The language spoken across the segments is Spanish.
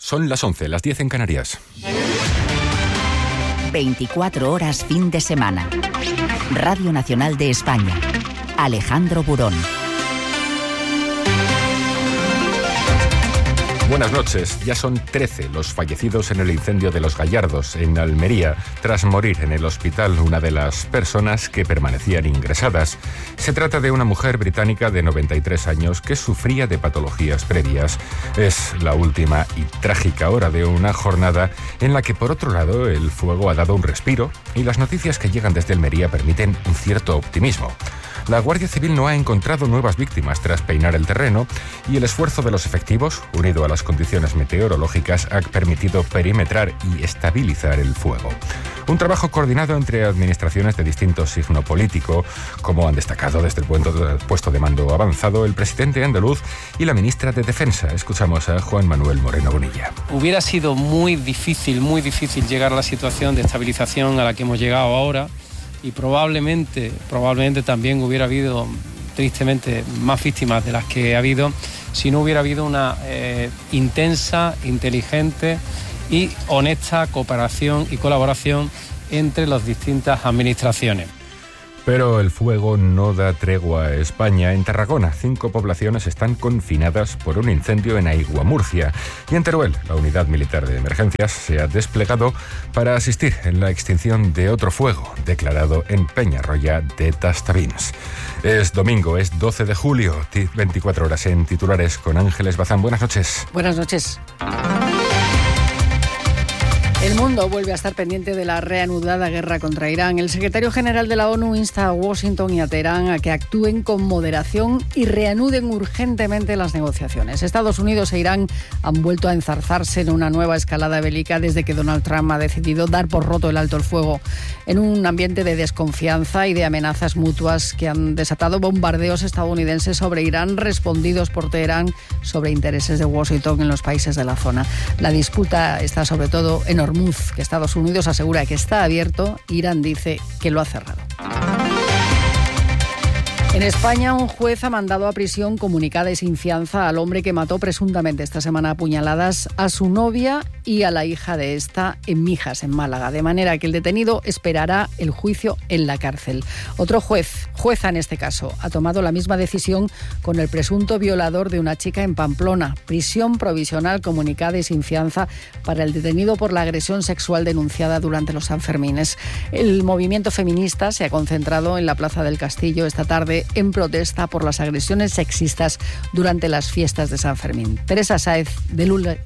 Son las 11, las 10 en Canarias. 24 horas fin de semana. Radio Nacional de España. Alejandro Burón. Buenas noches. Ya son 13 los fallecidos en el incendio de Los Gallardos, en Almería, tras morir en el hospital una de las personas que permanecían ingresadas. Se trata de una mujer británica de 93 años que sufría de patologías previas. Es la última y trágica hora de una jornada en la que, por otro lado, el fuego ha dado un respiro y las noticias que llegan desde Almería permiten un cierto optimismo. La Guardia Civil no ha encontrado nuevas víctimas tras peinar el terreno y el esfuerzo de los efectivos, unido a las condiciones meteorológicas, ha permitido perimetrar y estabilizar el fuego. Un trabajo coordinado entre administraciones de distinto signo político, como han destacado desde el puesto de mando avanzado el presidente andaluz y la ministra de Defensa. Escuchamos a Juan Manuel Moreno Bonilla. Hubiera sido muy difícil llegar a la situación de estabilización a la que hemos llegado ahora. Y probablemente también hubiera habido, tristemente, más víctimas de las que ha habido si no hubiera habido una intensa, inteligente y honesta cooperación y colaboración entre las distintas administraciones. Pero el fuego no da tregua a España. En Tarragona, 5 poblaciones están confinadas por un incendio en Aigua, Murcia. Y en Teruel, la unidad militar de emergencias se ha desplegado para asistir en la extinción de otro fuego declarado en Peñarroya de Tastavins. Es domingo, es 12 de julio, 24 horas en titulares con Ángeles Bazán. Buenas noches. Buenas noches. El mundo vuelve a estar pendiente de la reanudada guerra contra Irán. El secretario general de la ONU insta a Washington y a Teherán a que actúen con moderación y reanuden urgentemente las negociaciones. Estados Unidos e Irán han vuelto a enzarzarse en una nueva escalada bélica desde que Donald Trump ha decidido dar por roto el alto el fuego, en un ambiente de desconfianza y de amenazas mutuas que han desatado bombardeos estadounidenses sobre Irán, respondidos por Teherán sobre intereses de Washington en los países de la zona. La disputa está sobre todo en Hormuz, que Estados Unidos asegura que está abierto, Irán dice que lo ha cerrado. En España, un juez ha mandado a prisión comunicada y sin fianza al hombre que mató presuntamente esta semana a puñaladas a su novia y a la hija de esta en Mijas, en Málaga, de manera que el detenido esperará el juicio en la cárcel. Otro jueza en este caso, ha tomado la misma decisión con el presunto violador de una chica en Pamplona. Prisión provisional comunicada y sin fianza para el detenido por la agresión sexual denunciada durante los Sanfermines. El movimiento feminista se ha concentrado en la Plaza del Castillo esta tarde en protesta por las agresiones sexistas durante las fiestas de San Fermín. Teresa Sáez, de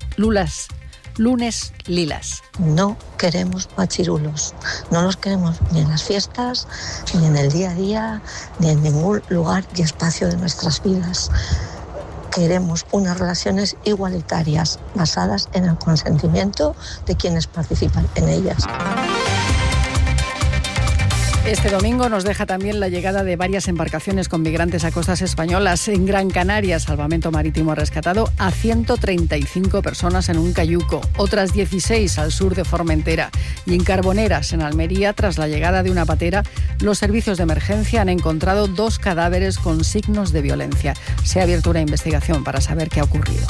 Lunes Lilas. No queremos machirulos, no los queremos ni en las fiestas, ni en el día a día, ni en ningún lugar y espacio de nuestras vidas. Queremos unas relaciones igualitarias basadas en el consentimiento de quienes participan en ellas. Este domingo nos deja también la llegada de varias embarcaciones con migrantes a costas españolas. En Gran Canaria, Salvamento Marítimo ha rescatado a 135 personas en un cayuco, otras 16 al sur de Formentera. Y en Carboneras, en Almería, tras la llegada de una patera, los servicios de emergencia han encontrado 2 cadáveres con signos de violencia. Se ha abierto una investigación para saber qué ha ocurrido.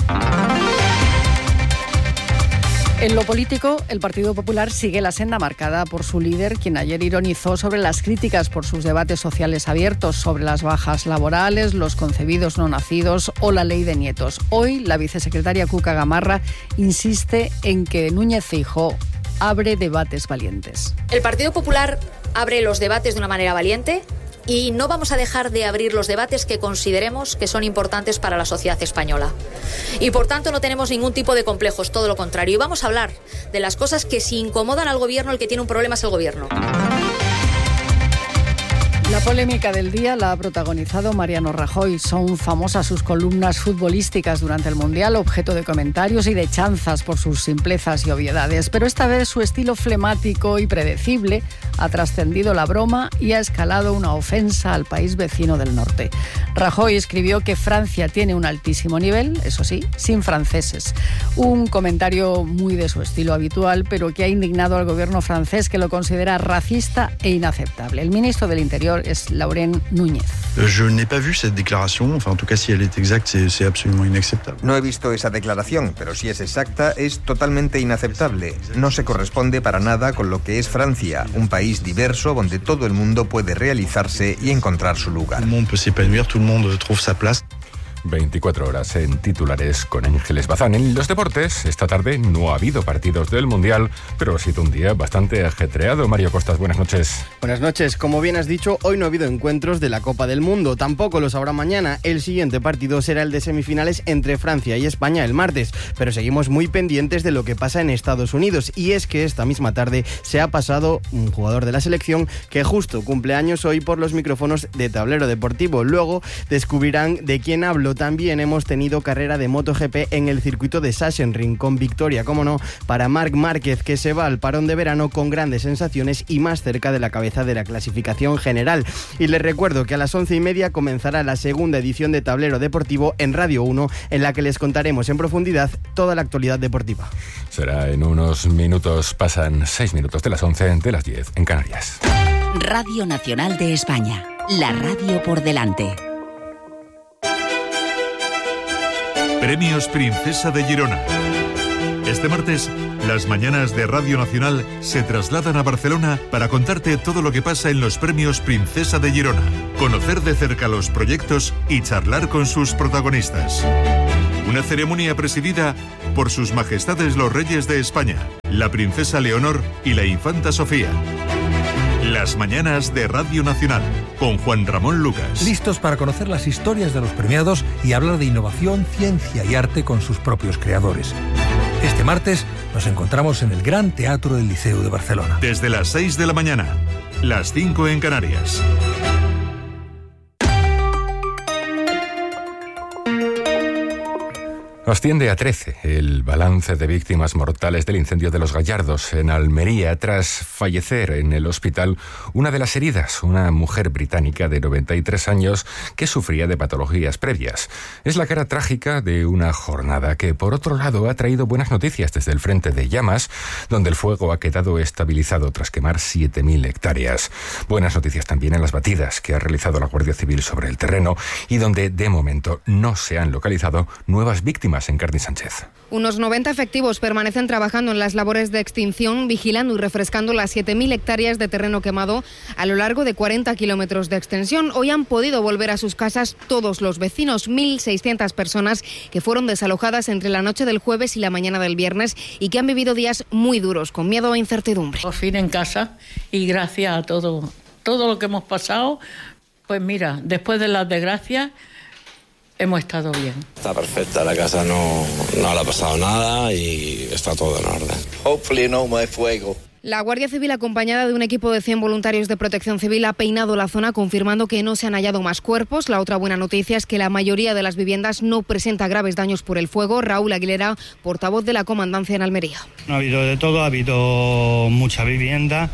En lo político, el Partido Popular sigue la senda marcada por su líder, quien ayer ironizó sobre las críticas por sus debates sociales abiertos sobre las bajas laborales, los concebidos no nacidos o la ley de nietos. Hoy, la vicesecretaria Cuca Gamarra insiste en que Núñez Feijóo abre debates valientes. El Partido Popular abre los debates de una manera valiente. Y no vamos a dejar de abrir los debates que consideremos que son importantes para la sociedad española. Y por tanto no tenemos ningún tipo de complejos, todo lo contrario. Y vamos a hablar de las cosas que si incomodan al gobierno, el que tiene un problema es el gobierno. La polémica del día la ha protagonizado Mariano Rajoy. Son famosas sus columnas futbolísticas durante el Mundial, objeto de comentarios y de chanzas por sus simplezas y obviedades. Pero esta vez su estilo flemático y predecible ha trascendido la broma y ha escalado una ofensa al país vecino del norte. Rajoy escribió que Francia tiene un altísimo nivel, eso sí, sin franceses. Un comentario muy de su estilo habitual, pero que ha indignado al gobierno francés, que lo considera racista e inaceptable. El ministro del Interior es Lauren Núñez. Je n'ai pas vu cette déclaration, enfin en tout cas si elle est exacte, c'est absolument inacceptable. No he visto esa declaración, pero si es exacta, es totalmente inaceptable. No se corresponde para nada con lo que es Francia, un país diverso donde todo el mundo puede realizarse y encontrar su lugar. Tout le monde peut s'épanouir, tout le monde trouve sa place. 24 horas en titulares con Ángeles Bazán. En los deportes, esta tarde no ha habido partidos del Mundial, pero ha sido un día bastante ajetreado. Mario Costas, buenas noches. Buenas noches. Como bien has dicho, hoy no ha habido encuentros de la Copa del Mundo. Tampoco los habrá mañana. El siguiente partido será el de semifinales entre Francia y España el martes. Pero seguimos muy pendientes de lo que pasa en Estados Unidos. Y es que esta misma tarde se ha pasado un jugador de la selección que justo cumple años hoy por los micrófonos de Tablero Deportivo. Luego descubrirán de quién hablo. También hemos tenido carrera de MotoGP en el circuito de Sachsenring, con victoria, como no, para Marc Márquez, que se va al parón de verano con grandes sensaciones y más cerca de la cabeza de la clasificación general. Y les recuerdo que a las 11:30 comenzará la segunda edición de Tablero Deportivo en Radio 1, en la que les contaremos en profundidad toda la actualidad deportiva. Será en unos minutos, pasan 6 minutos de las 11, de las 10 en Canarias. Radio Nacional de España, la radio por delante. Premios Princesa de Girona. Este martes, las mañanas de Radio Nacional se trasladan a Barcelona para contarte todo lo que pasa en los Premios Princesa de Girona, conocer de cerca los proyectos y charlar con sus protagonistas. Una ceremonia presidida por sus majestades los reyes de España, la princesa Leonor y la infanta Sofía. Las mañanas de Radio Nacional, con Juan Ramón Lucas. Listos para conocer las historias de los premiados y hablar de innovación, ciencia y arte con sus propios creadores. Este martes nos encontramos en el Gran Teatro del Liceu de Barcelona. Desde las 6 de la mañana, las 5 en Canarias. Asciende a 13 el balance de víctimas mortales del incendio de Los Gallardos en Almería tras fallecer en el hospital una de las heridas, una mujer británica de 93 años que sufría de patologías previas. Es la cara trágica de una jornada que, por otro lado, ha traído buenas noticias desde el frente de llamas, donde el fuego ha quedado estabilizado tras quemar 7.000 hectáreas. Buenas noticias también en las batidas que ha realizado la Guardia Civil sobre el terreno y donde, de momento, no se han localizado nuevas víctimas en Carni Sánchez. Unos 90 efectivos permanecen trabajando en las labores de extinción, vigilando y refrescando las 7.000 hectáreas de terreno quemado a lo largo de 40 kilómetros de extensión. Hoy han podido volver a sus casas todos los vecinos, 1.600 personas que fueron desalojadas entre la noche del jueves y la mañana del viernes y que han vivido días muy duros, con miedo e incertidumbre. Por fin en casa y gracias a todo lo que hemos pasado, pues mira, después de las desgracias, hemos estado bien. Está perfecta, la casa no le ha pasado nada y está todo en orden. Hopefully no more fuego. La Guardia Civil, acompañada de un equipo de 100 voluntarios de Protección Civil, ha peinado la zona confirmando que no se han hallado más cuerpos. La otra buena noticia es que la mayoría de las viviendas no presenta graves daños por el fuego. Raúl Aguilera, portavoz de la Comandancia en Almería. No ha habido de todo, ha habido mucha vivienda,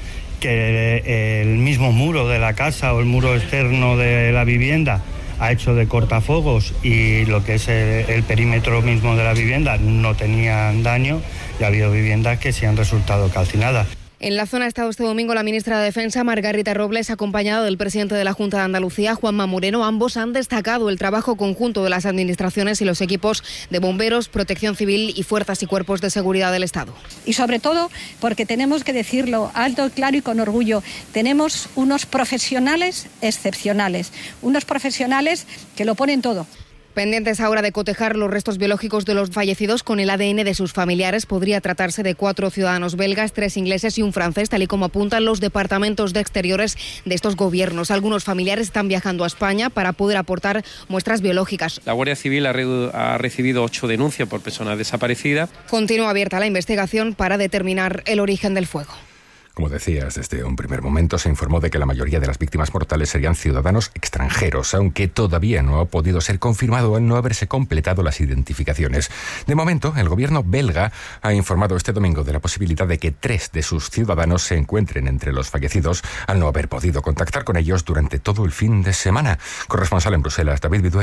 que el mismo muro de la casa o el muro externo de la vivienda ha hecho de cortafuegos y lo que es el perímetro mismo de la vivienda no tenían daño y ha habido viviendas que sí han resultado calcinadas. En la zona ha estado este domingo la ministra de Defensa, Margarita Robles, acompañada del presidente de la Junta de Andalucía, Juanma Moreno. Ambos han destacado el trabajo conjunto de las administraciones y los equipos de bomberos, Protección Civil y fuerzas y cuerpos de seguridad del Estado. Y sobre todo, porque tenemos que decirlo alto, claro y con orgullo, tenemos unos profesionales excepcionales, unos profesionales que lo ponen todo. Pendientes ahora de cotejar los restos biológicos de los fallecidos con el ADN de sus familiares. Podría tratarse de 4 ciudadanos belgas, 3 ingleses y un francés, tal y como apuntan los departamentos de exteriores de estos gobiernos. Algunos familiares están viajando a España para poder aportar muestras biológicas. La Guardia Civil ha recibido 8 denuncias por personas desaparecidas. Continúa abierta la investigación para determinar el origen del fuego. Como decías, desde un primer momento se informó de que la mayoría de las víctimas mortales serían ciudadanos extranjeros, aunque todavía no ha podido ser confirmado al no haberse completado las identificaciones. De momento, el gobierno belga ha informado este domingo de la posibilidad de que 3 de sus ciudadanos se encuentren entre los fallecidos al no haber podido contactar con ellos durante todo el fin de semana. Corresponsal en Bruselas, David Vidueiro.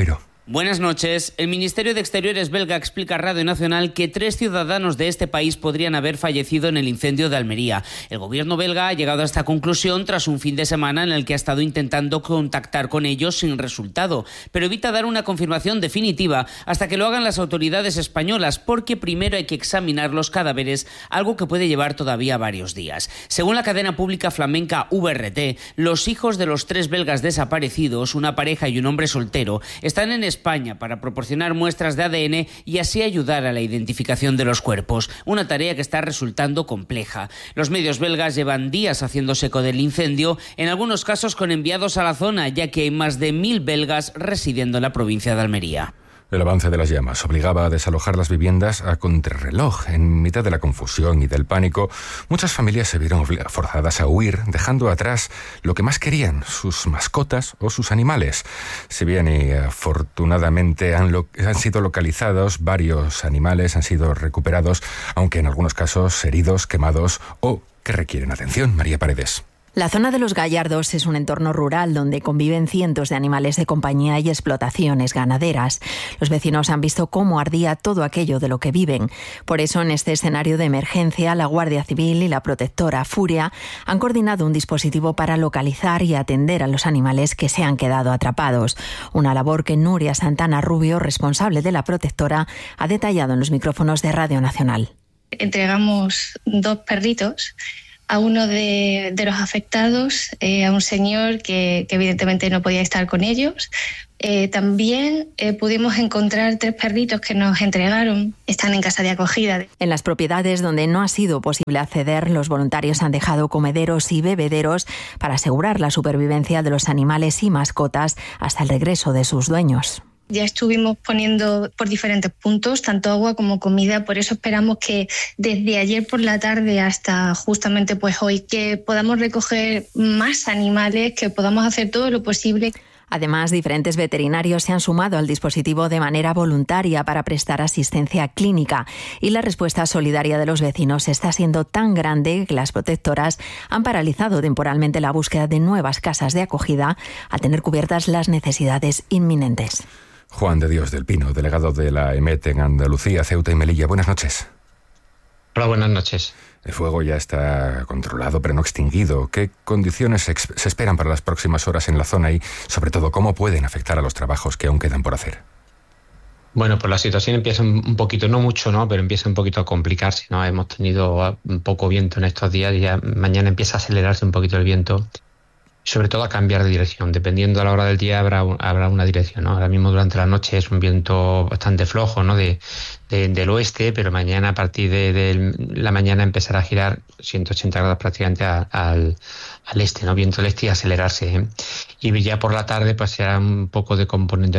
Buenas noches. El Ministerio de Exteriores belga explica a Radio Nacional que 3 ciudadanos de este país podrían haber fallecido en el incendio de Almería. El gobierno belga ha llegado a esta conclusión tras un fin de semana en el que ha estado intentando contactar con ellos sin resultado, pero evita dar una confirmación definitiva hasta que lo hagan las autoridades españolas, porque primero hay que examinar los cadáveres, algo que puede llevar todavía varios días. Según la cadena pública flamenca VRT, los hijos de los 3 belgas desaparecidos, una pareja y un hombre soltero, están en España para proporcionar muestras de ADN y así ayudar a la identificación de los cuerpos, una tarea que está resultando compleja. Los medios belgas llevan días haciéndose eco del incendio, en algunos casos con enviados a la zona, ya que hay más de 1000 belgas residiendo en la provincia de Almería. El avance de las llamas obligaba a desalojar las viviendas a contrarreloj. En mitad de la confusión y del pánico, muchas familias se vieron forzadas a huir, dejando atrás lo que más querían, sus mascotas o sus animales. Si bien y afortunadamente han sido localizados, varios animales han sido recuperados, aunque en algunos casos heridos, quemados o que requieren atención. María Paredes. La zona de los Gallardos es un entorno rural donde conviven cientos de animales de compañía y explotaciones ganaderas. Los vecinos han visto cómo ardía todo aquello de lo que viven. Por eso, en este escenario de emergencia, la Guardia Civil y la protectora Furia han coordinado un dispositivo para localizar y atender a los animales que se han quedado atrapados. Una labor que Nuria Santana Rubio, responsable de la protectora, ha detallado en los micrófonos de Radio Nacional. Entregamos 2 perritos a uno de los afectados, a un señor que evidentemente no podía estar con ellos. También pudimos encontrar 3 perritos que nos entregaron, están en casa de acogida. En las propiedades donde no ha sido posible acceder, los voluntarios han dejado comederos y bebederos para asegurar la supervivencia de los animales y mascotas hasta el regreso de sus dueños. Ya estuvimos poniendo por diferentes puntos tanto agua como comida, por eso esperamos que desde ayer por la tarde hasta justamente pues hoy que podamos recoger más animales, que podamos hacer todo lo posible. Además, diferentes veterinarios se han sumado al dispositivo de manera voluntaria para prestar asistencia clínica y la respuesta solidaria de los vecinos está siendo tan grande que las protectoras han paralizado temporalmente la búsqueda de nuevas casas de acogida al tener cubiertas las necesidades inminentes. Juan de Dios del Pino, delegado de la EMET en Andalucía, Ceuta y Melilla. Buenas noches. Hola, buenas noches. El fuego ya está controlado, pero no extinguido. ¿Qué condiciones se esperan para las próximas horas en la zona y, sobre todo, cómo pueden afectar a los trabajos que aún quedan por hacer? Bueno, pues la situación empieza un poquito, no mucho, ¿no? Pero empieza un poquito a complicarse, ¿no? Hemos tenido un poco viento en estos días y ya mañana empieza a acelerarse un poquito el viento. Sobre todo a cambiar de dirección, dependiendo de la hora del día habrá una dirección, ¿no? Ahora mismo durante la noche es un viento bastante flojo, ¿no? Del oeste, pero mañana a partir de la mañana empezará a girar 180 grados prácticamente al este, ¿no? Viento del este y acelerarse, ¿eh? Y ya por la tarde pues será un poco de componente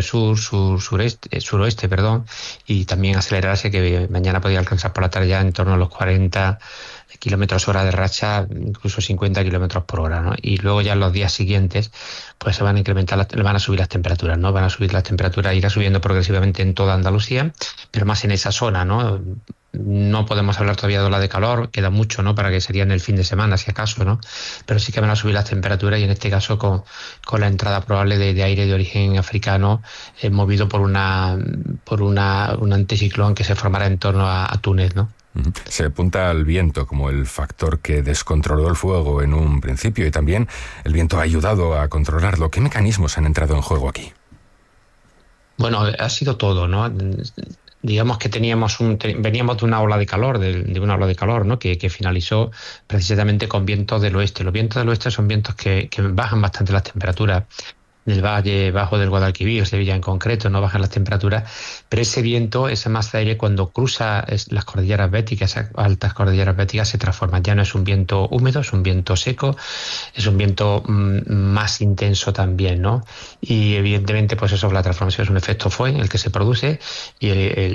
suroeste, y también acelerarse, que mañana podría alcanzar por la tarde ya en torno a los 40 kilómetros hora de racha, incluso 50 kilómetros por hora, ¿no? Y luego ya en los días siguientes pues se van a incrementar, van a subir las temperaturas, ¿no? Van a subir las temperaturas, irá subiendo progresivamente en toda Andalucía, pero más en esa zona, ¿no? No podemos hablar todavía de ola de calor, queda mucho, ¿no? Para que sería en el fin de semana, si acaso, ¿no? Pero sí que van a subir las temperaturas y en este caso con la entrada probable de aire de origen africano, movido por un anticiclón que se formará en torno a Túnez, ¿no? Se apunta al viento como el factor que descontroló el fuego en un principio y también el viento ha ayudado a controlarlo. ¿Qué mecanismos han entrado en juego aquí? Bueno, ha sido todo, ¿no? Digamos que veníamos de una ola de calor, de una ola de calor, ¿no? Que finalizó precisamente con vientos del oeste. Los vientos del oeste son vientos que bajan bastante las temperaturas. En el valle bajo del Guadalquivir, Sevilla en concreto, no bajan las temperaturas, pero ese viento, esa masa de aire, cuando cruza las cordilleras béticas, esas altas cordilleras béticas, se transforma. Ya no es un viento húmedo, es un viento seco, es un viento más intenso también, ¿no? Y evidentemente, pues eso, la transformación es un efecto Foehn el que se produce, y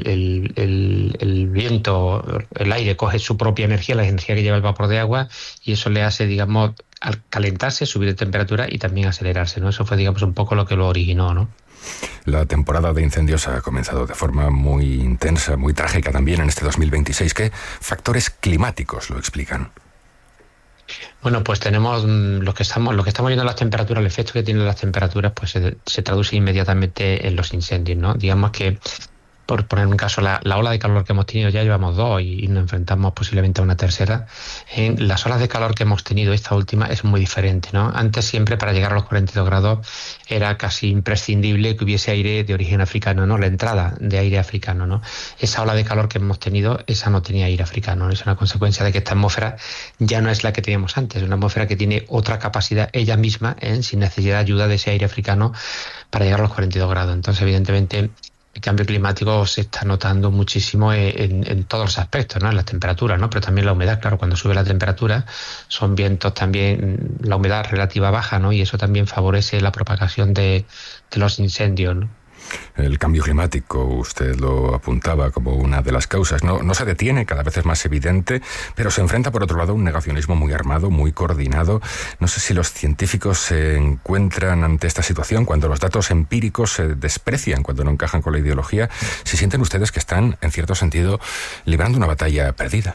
el viento, el aire coge su propia energía, la energía que lleva el vapor de agua, y eso le hace, digamos, al calentarse, subir de temperatura y también acelerarse, ¿no? Eso fue, digamos, un poco lo que lo originó, ¿no? La temporada de incendios ha comenzado de forma muy intensa, muy trágica también en este 2026. ¿Qué factores climáticos lo explican? Bueno, pues tenemos lo que estamos viendo las temperaturas, el efecto que tienen las temperaturas, pues se traduce inmediatamente en los incendios, ¿no? Digamos que, por poner un caso, la ola de calor que hemos tenido, ya llevamos 2 y nos enfrentamos posiblemente a una tercera. Las olas de calor que hemos tenido, esta última, es muy diferente, ¿no? Antes siempre para llegar a los 42 grados era casi imprescindible que hubiese aire de origen africano, ¿no? La entrada de aire africano, ¿no? Esa ola de calor que hemos tenido, esa no tenía aire africano, ¿no? Es una consecuencia de que esta atmósfera ya no es la que teníamos antes, una atmósfera que tiene otra capacidad ella misma, sin necesidad de ayuda de ese aire africano para llegar a los 42 grados. Entonces, evidentemente, el cambio climático se está notando muchísimo en todos los aspectos, ¿no? En las temperaturas, ¿no? Pero también la humedad, claro, cuando sube la temperatura son vientos también, la humedad relativa baja, ¿no? Y eso también favorece la propagación de los incendios, ¿no? El cambio climático, usted lo apuntaba como una de las causas. No se detiene, cada vez es más evidente, pero se enfrenta, por otro lado, a un negacionismo muy armado, muy coordinado. No sé si los científicos se encuentran ante esta situación cuando los datos empíricos se desprecian, cuando no encajan con la ideología. ¿Si sienten ustedes que están, en cierto sentido, librando una batalla perdida?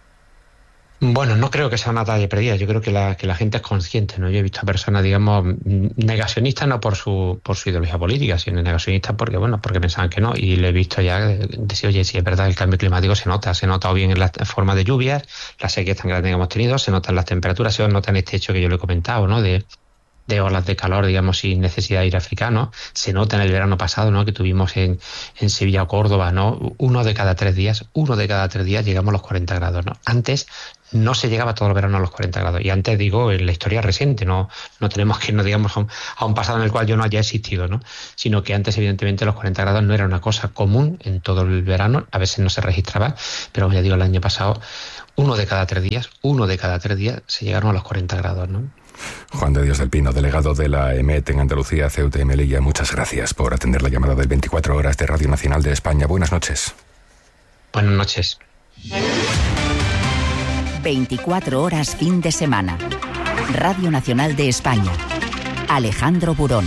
Bueno, no creo que sea una batalla perdida. Yo creo que la gente es consciente, ¿no? Yo he visto a personas, digamos, negacionistas no por su ideología política, sino negacionistas porque pensaban que no. Y le he visto ya decir, oye, sí, es verdad, el cambio climático se nota o bien en la forma de lluvias, las sequías tan grandes que hemos tenido, se notan las temperaturas, se nota en este hecho que yo le he comentado, ¿no? De olas de calor, digamos, sin necesidad de ir africano. Se nota en el verano pasado, ¿no? Que tuvimos en Sevilla o Córdoba, ¿no? Uno de cada tres días llegamos a los 40 grados, ¿no? Antes no se llegaba todo el verano a los 40 grados. Y antes, digo, en la historia reciente, no tenemos que irnos, digamos, a un pasado en el cual yo no haya existido, ¿no? Sino que antes, evidentemente, los 40 grados no era una cosa común en todo el verano. A veces no se registraba, pero ya digo, el año pasado, uno de cada tres días se llegaron a los 40 grados, ¿no? Juan de Dios del Pino, delegado de la EMET en Andalucía, Ceuta y Melilla, muchas gracias por atender la llamada del 24 Horas de Radio Nacional de España. Buenas noches. Buenas noches. 24 horas fin de semana. Radio Nacional de España. Alejandro Burón.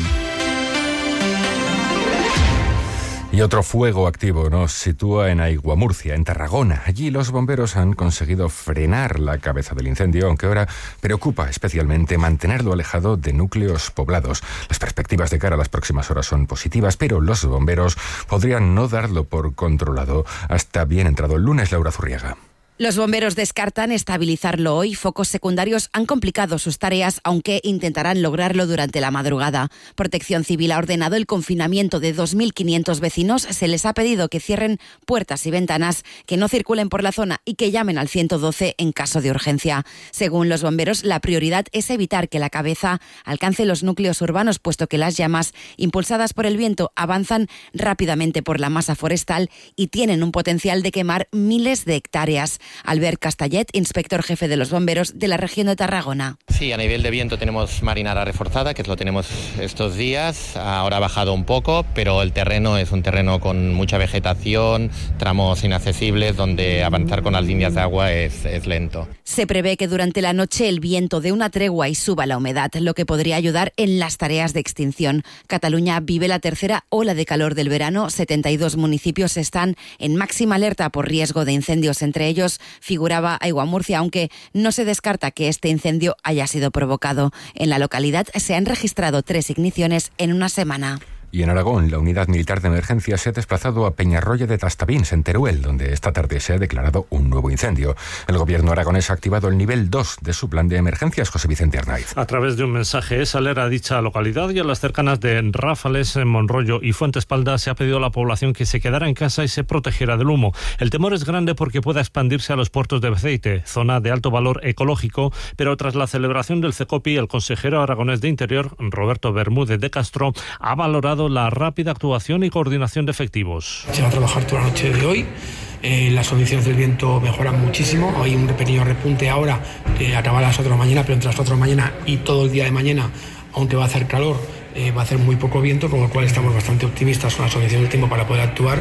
Y otro fuego activo nos sitúa en Aiguamurcia, en Tarragona. Allí los bomberos han conseguido frenar la cabeza del incendio, aunque ahora preocupa especialmente mantenerlo alejado de núcleos poblados. Las perspectivas de cara a las próximas horas son positivas, pero los bomberos podrían no darlo por controlado hasta bien entrado el lunes. Laura Zurriaga. Los bomberos descartan estabilizarlo hoy. Focos secundarios han complicado sus tareas, aunque intentarán lograrlo durante la madrugada. Protección Civil ha ordenado el confinamiento de 2.500 vecinos. Se les ha pedido que cierren puertas y ventanas, que no circulen por la zona y que llamen al 112 en caso de urgencia. Según los bomberos, la prioridad es evitar que la cabeza alcance los núcleos urbanos, puesto que las llamas, impulsadas por el viento, avanzan rápidamente por la masa forestal y tienen un potencial de quemar miles de hectáreas. Albert Castellet, inspector jefe de los bomberos de la región de Tarragona. Sí, a nivel de viento tenemos marinara reforzada, que lo tenemos estos días. Ahora ha bajado un poco, pero el terreno es un terreno con mucha vegetación, tramos inaccesibles, donde avanzar con las líneas de agua es lento. Se prevé que durante la noche el viento dé una tregua y suba la humedad, lo que podría ayudar en las tareas de extinción. Cataluña vive la tercera ola de calor del verano. 72 municipios están en máxima alerta por riesgo de incendios, entre ellos figuraba Aiguamurcia, aunque no se descarta que este incendio haya sido provocado. En la localidad se han registrado 3 igniciones en una semana. Y en Aragón, la Unidad Militar de Emergencia se ha desplazado a Peñarroya de Tastavins, en Teruel, donde esta tarde se ha declarado un nuevo incendio. El gobierno aragonés ha activado el nivel 2 de su plan de emergencias. José Vicente Arnaiz. A través de un mensaje, Saler a dicha localidad y a las cercanas de Ráfales, Monroyo y Fuentespalda se ha pedido a la población que se quedara en casa y se protegiera del humo. El temor es grande porque pueda expandirse a los puertos de Beceite, zona de alto valor ecológico, pero tras la celebración del CECOPI, el consejero aragonés de Interior, Roberto Bermúdez de Castro, ha valorado la rápida actuación y coordinación de efectivos. Se va a trabajar toda la noche de hoy. Las condiciones del viento mejoran muchísimo. Hay un pequeño repunte ahora, acaba a las 4 de la mañana, pero entre las 4 de la mañana y todo el día de mañana, aunque va a hacer calor, va a hacer muy poco viento, con lo cual estamos bastante optimistas con las condiciones del tiempo para poder actuar.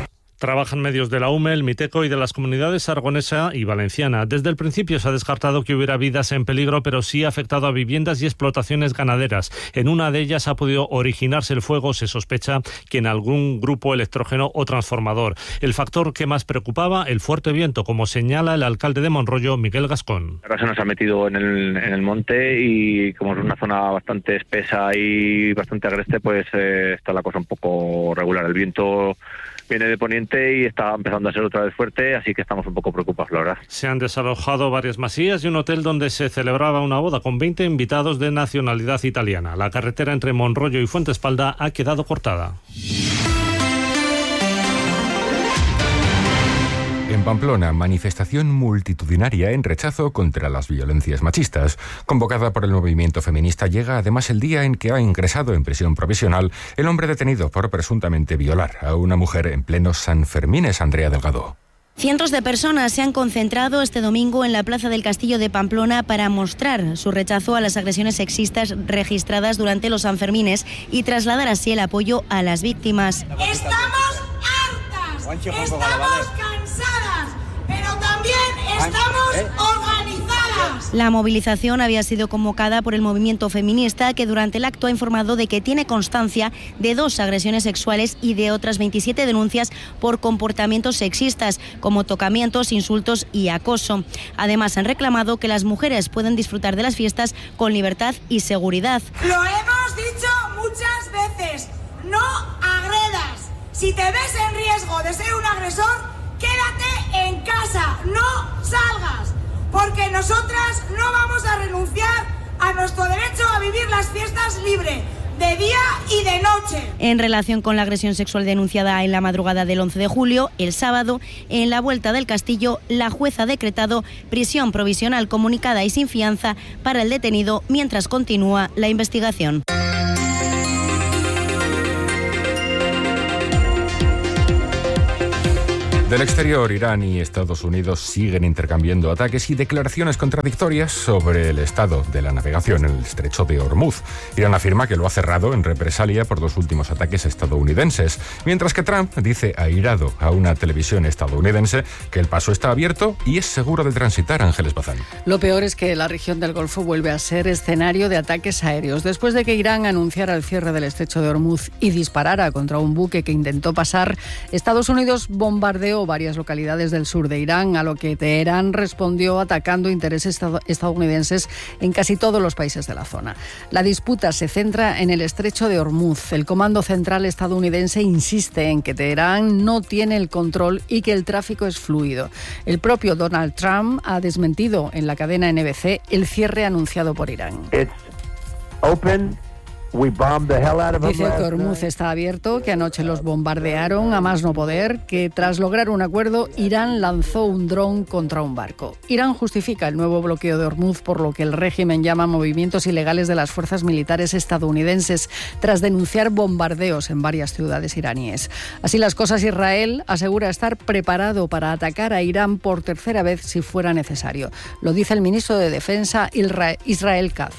Trabajan medios de la UME, el Miteco y de las comunidades aragonesa y valenciana. Desde el principio se ha descartado que hubiera vidas en peligro, pero sí ha afectado a viviendas y explotaciones ganaderas. En una de ellas ha podido originarse el fuego, se sospecha que en algún grupo electrógeno o transformador. El factor que más preocupaba, el fuerte viento, como señala el alcalde de Monroyo, Miguel Gascón. Ahora se nos ha metido en el monte y como es una zona bastante espesa y bastante agreste, pues está la cosa un poco regular. El viento viene de poniente y está empezando a ser otra vez fuerte, así que estamos un poco preocupados, la verdad. Se han desalojado varias masías y un hotel donde se celebraba una boda con 20 invitados de nacionalidad italiana. La carretera entre Monroyo y Fuentespalda ha quedado cortada. En Pamplona, manifestación multitudinaria en rechazo contra las violencias machistas. Convocada por el movimiento feminista, llega además el día en que ha ingresado en prisión provisional el hombre detenido por presuntamente violar a una mujer en plenos Sanfermines, Andrea Delgado. Cientos de personas se han concentrado este domingo en la Plaza del Castillo de Pamplona para mostrar su rechazo a las agresiones sexistas registradas durante los Sanfermines y trasladar así el apoyo a las víctimas. Estamos hartas, estamos cansadas, pero también estamos organizadas. La movilización había sido convocada por el movimiento feminista, que durante el acto ha informado de que tiene constancia de 2 agresiones sexuales y de otras 27 denuncias por comportamientos sexistas, como tocamientos, insultos y acoso. Además, han reclamado que las mujeres pueden disfrutar de las fiestas con libertad y seguridad. Lo hemos dicho muchas veces, no agredas. Si te ves en riesgo de ser un agresor, quédate en casa, no salgas, porque nosotras no vamos a renunciar a nuestro derecho a vivir las fiestas libre, de día y de noche. En relación con la agresión sexual denunciada en la madrugada del 11 de julio, el sábado, en la Vuelta del Castillo, la jueza ha decretado prisión provisional comunicada y sin fianza para el detenido mientras continúa la investigación. Del exterior, Irán y Estados Unidos siguen intercambiando ataques y declaraciones contradictorias sobre el estado de la navegación en el estrecho de Hormuz. Irán afirma que lo ha cerrado en represalia por 2 últimos ataques estadounidenses, mientras que Trump dice airado a una televisión estadounidense que el paso está abierto y es seguro de transitar. Ángeles Bazán. Lo peor es que la región del Golfo vuelve a ser escenario de ataques aéreos. Después de que Irán anunciara el cierre del estrecho de Hormuz y disparara contra un buque que intentó pasar, Estados Unidos bombardeó varias localidades del sur de Irán, a lo que Teherán respondió atacando intereses estadounidenses en casi todos los países de la zona. La disputa se centra en el estrecho de Hormuz. El Comando Central estadounidense insiste en que Teherán no tiene el control y que el tráfico es fluido. El propio Donald Trump ha desmentido en la cadena NBC el cierre anunciado por Irán. Dice que Hormuz está abierto, que anoche los bombardearon a más no poder, que tras lograr un acuerdo, Irán lanzó un dron contra un barco. Irán justifica el nuevo bloqueo de Hormuz por lo que el régimen llama movimientos ilegales de las fuerzas militares estadounidenses, tras denunciar bombardeos en varias ciudades iraníes. Así las cosas, Israel asegura estar preparado para atacar a Irán por tercera vez si fuera necesario. Lo dice el ministro de Defensa, Israel Katz.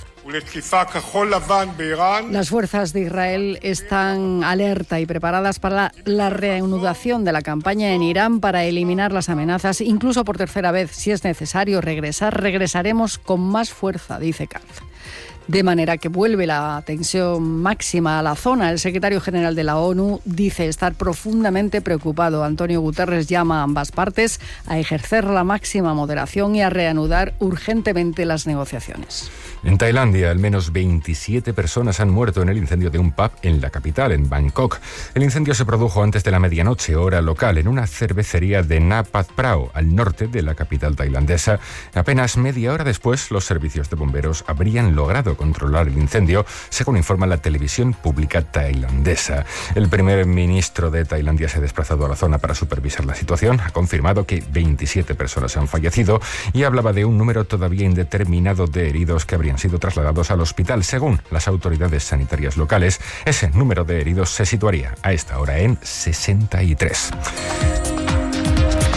Las fuerzas de Israel están alerta y preparadas para la reanudación de la campaña en Irán para eliminar las amenazas, incluso por tercera vez. Si es necesario regresaremos con más fuerza, dice Katz. De manera que vuelve la tensión máxima a la zona. El secretario general de la ONU dice estar profundamente preocupado. Antonio Guterres llama a ambas partes a ejercer la máxima moderación y a reanudar urgentemente las negociaciones. En Tailandia, al menos 27 personas han muerto en el incendio de un pub en la capital, en Bangkok. El incendio se produjo antes de la medianoche, hora local, en una cervecería de Nat Prao, al norte de la capital tailandesa. Apenas media hora después, los servicios de bomberos habrían logrado controlar el incendio, según informa la televisión pública tailandesa. El primer ministro de Tailandia se ha desplazado a la zona para supervisar la situación. Ha confirmado que 27 personas han fallecido y hablaba de un número todavía indeterminado de heridos que habrían sido trasladados al hospital. Según las autoridades sanitarias locales, ese número de heridos se situaría a esta hora en 63.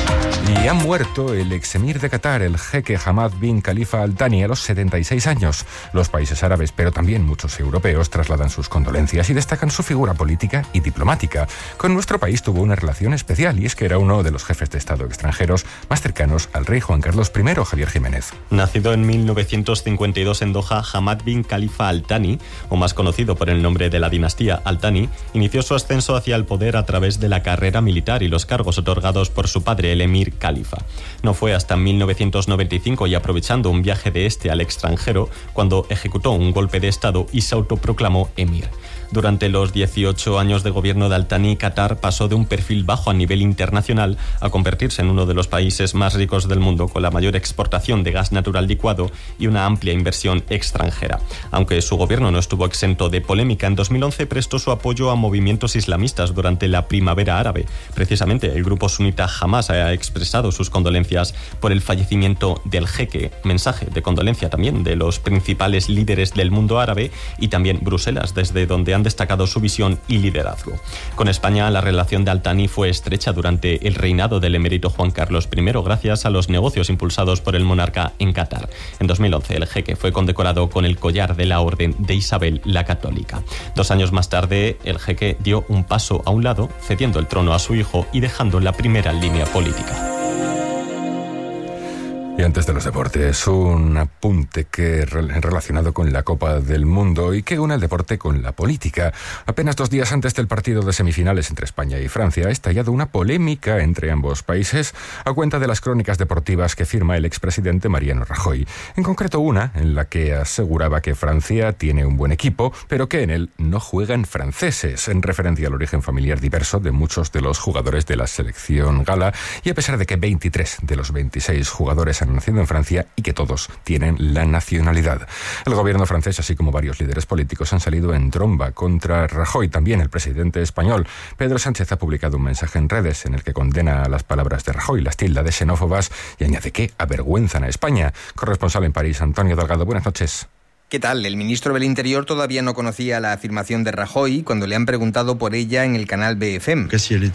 Y ha muerto el exemir de Qatar, el jeque Hamad bin Khalifa Al Thani, a los 76 años. Los países árabes, pero también muchos europeos, trasladan sus condolencias y destacan su figura política y diplomática. Con nuestro país tuvo una relación especial, y es que era uno de los jefes de Estado extranjeros más cercanos al rey Juan Carlos I, Javier Jiménez. Nacido en 1952 en Doha, Hamad bin Khalifa Al Thani, o más conocido por el nombre de la dinastía Al Thani, inició su ascenso hacia el poder a través de la carrera militar y los cargos otorgados por su padre, el emir Khalifa. No fue hasta 1995, y aprovechando un viaje de este al extranjero, cuando ejecutó un golpe de Estado y se autoproclamó emir. Durante los 18 años de gobierno de Al Thani, Qatar pasó de un perfil bajo a nivel internacional a convertirse en uno de los países más ricos del mundo, con la mayor exportación de gas natural licuado y una amplia inversión extranjera. Aunque su gobierno no estuvo exento de polémica, en 2011 prestó su apoyo a movimientos islamistas durante la primavera árabe. Precisamente, el grupo sunita Hamas ha expresado sus condolencias por el fallecimiento del jeque. Mensaje de condolencia también de los principales líderes del mundo árabe y también Bruselas, desde donde han destacado su visión y liderazgo. Con España, la relación de Al Thani fue estrecha durante el reinado del emérito Juan Carlos I, gracias a los negocios impulsados por el monarca en Qatar. En 2011, el jeque fue condecorado con el collar de la Orden de Isabel la Católica. 2 años más tarde, el jeque dio un paso a un lado, cediendo el trono a su hijo y dejando la primera línea política. Y antes de los deportes, un apunte relacionado con la Copa del Mundo y que une el deporte con la política. Apenas 2 días antes del partido de semifinales entre España y Francia, ha estallado una polémica entre ambos países a cuenta de las crónicas deportivas que firma el expresidente Mariano Rajoy. En concreto, una en la que aseguraba que Francia tiene un buen equipo, pero que en él no juegan franceses, en referencia al origen familiar diverso de muchos de los jugadores de la selección gala, y a pesar de que 23 de los 26 jugadores han nacido en Francia y que todos tienen la nacionalidad. El gobierno francés, así como varios líderes políticos, han salido en tromba contra Rajoy. También el presidente español, Pedro Sánchez, ha publicado un mensaje en redes en el que condena las palabras de Rajoy, las tilda de xenófobas, y añade que avergüenzan a España. Corresponsal en París, Antonio Delgado, buenas noches. ¿Qué tal? El ministro del Interior todavía no conocía la afirmación de Rajoy cuando le han preguntado por ella en el canal BFM.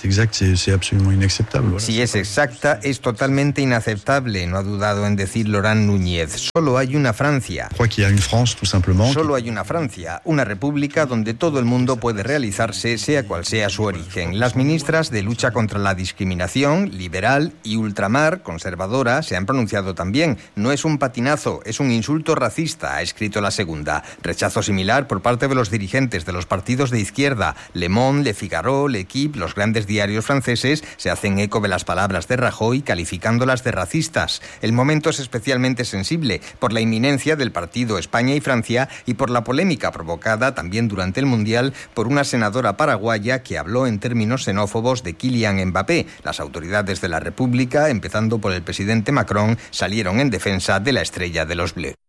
Si es exacta, es totalmente inaceptable, no ha dudado en decir Laurent Núñez. Solo hay una Francia. Solo hay una Francia, una república donde todo el mundo puede realizarse, sea cual sea su origen. Las ministras de lucha contra la discriminación, liberal y ultramar, conservadora, se han pronunciado también. No es un patinazo, es un insulto racista, ha escrito la segunda. Rechazo similar por parte de los dirigentes de los partidos de izquierda. Le Monde, Le Figaro, L'Equipe, los grandes diarios franceses, se hacen eco de las palabras de Rajoy, calificándolas de racistas. El momento es especialmente sensible por la inminencia del partido España y Francia y por la polémica provocada también durante el Mundial por una senadora paraguaya que habló en términos xenófobos de Kylian Mbappé. Las autoridades de la República, empezando por el presidente Macron, salieron en defensa de la estrella de los Bleus.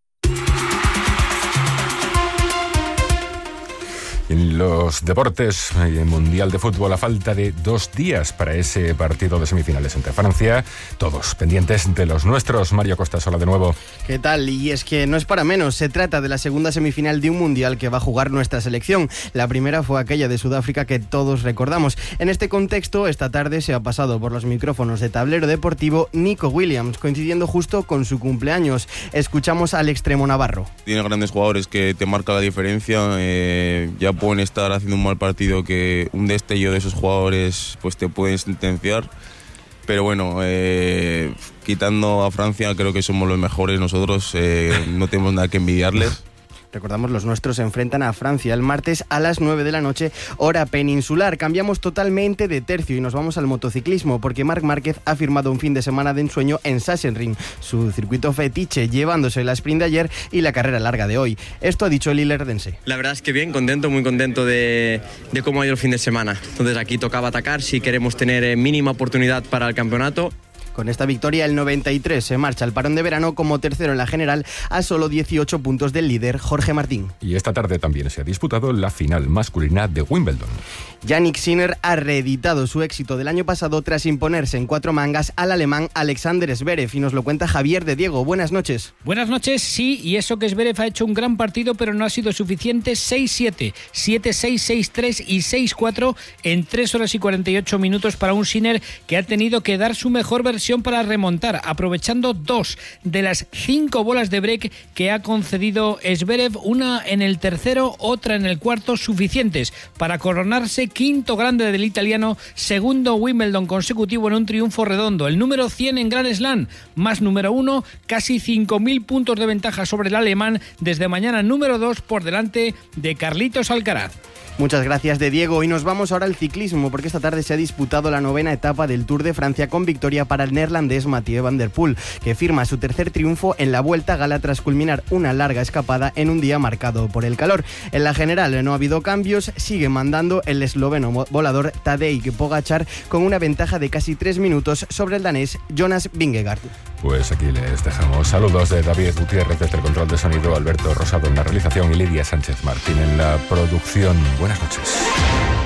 En los deportes, el Mundial de Fútbol, a falta de 2 días para ese partido de semifinales entre Francia, todos pendientes de los nuestros. Mario Costas, hola de nuevo. ¿Qué tal? Y es que no es para menos, se trata de la segunda semifinal de un Mundial que va a jugar nuestra selección. La primera fue aquella de Sudáfrica que todos recordamos. En este contexto, esta tarde se ha pasado por los micrófonos de Tablero Deportivo Nico Williams, coincidiendo justo con su cumpleaños. Escuchamos al extremo navarro. Tiene grandes jugadores que te marcan la diferencia, ya pueden estar haciendo un mal partido que un destello de esos jugadores pues te pueden sentenciar, pero bueno, quitando a Francia creo que somos los mejores nosotros, no tenemos nada que envidiarles. Recordamos, los nuestros se enfrentan a Francia el martes a las 9 de la noche, hora peninsular. Cambiamos totalmente de tercio y nos vamos al motociclismo, porque Marc Márquez ha firmado un fin de semana de ensueño en Sachsenring, su circuito fetiche, llevándose la sprint de ayer y la carrera larga de hoy. Esto ha dicho el ilerdense. La verdad es que bien, contento, muy contento de cómo ha ido el fin de semana. Entonces aquí tocaba atacar si queremos tener mínima oportunidad para el campeonato. Con esta victoria, el 93 se marcha al parón de verano como tercero en la general, a solo 18 puntos del líder Jorge Martín. Y esta tarde también se ha disputado la final masculina de Wimbledon. Jannik Sinner ha reeditado su éxito del año pasado tras imponerse en 4 mangas al alemán Alexander Zverev, y nos lo cuenta Javier de Diego. Buenas noches. Buenas noches, sí, y eso que Zverev ha hecho un gran partido, pero no ha sido suficiente. 6-7, 7-6, 6-3 y 6-4 en 3 horas y 48 minutos para un Sinner que ha tenido que dar su mejor versión versión para remontar, aprovechando 2 de las 5 bolas de break que ha concedido Zverev, una en el tercero, otra en el cuarto, suficientes para coronarse quinto grande del italiano, segundo Wimbledon consecutivo en un triunfo redondo, el número 100 en Grand Slam, más número 1, casi 5.000 puntos de ventaja sobre el alemán, desde mañana número 2 por delante de Carlitos Alcaraz. Muchas gracias de Diego. Y nos vamos ahora al ciclismo, porque esta tarde se ha disputado la 9ª etapa del Tour de Francia con victoria para el neerlandés Mathieu van der Poel, que firma su tercer triunfo en la Vuelta a Gala tras culminar una larga escapada en un día marcado por el calor. En la general no ha habido cambios, sigue mandando el esloveno volador Tadej Pogačar con una ventaja de casi 3 minutos sobre el danés Jonas Vingegaard. Pues aquí les dejamos. Saludos de David Gutiérrez desde el control de sonido, Alberto Rosado en la realización y Lidia Sánchez Martín en la producción. Buenas noches.